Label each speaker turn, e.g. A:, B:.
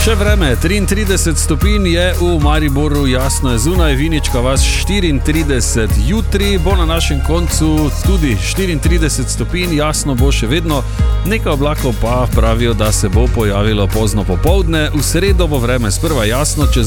A: Še vreme, 33 stopinj je v Mariboru, jasno je zunaj, Vinička vas 34, jutri bo na našem koncu tudi 34 stopinj, jasno bo še vedno, nekaj oblakov pa pravijo, da se bo pojavilo pozno popoldne, v sredo bo vreme sprva jasno, čez